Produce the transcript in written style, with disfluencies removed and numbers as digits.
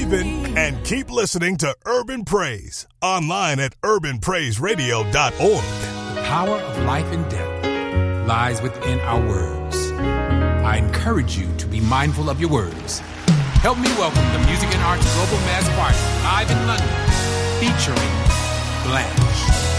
believing, and keep listening to Urban Praise online at urbanpraiseradio.org. The power of life and death lies within our words. I encourage you to be mindful of your words. Help me welcome the Music and Arts Global Mass Choir live in London, featuring Blanche.